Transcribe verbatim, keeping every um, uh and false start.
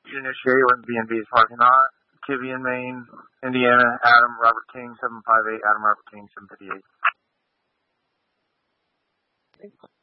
Junior Shea, we're in the B and B's parking lot. Kivian, Maine, Indiana, Adam Robert King, seven five eight, Adam Robert King, seven fifty-eight.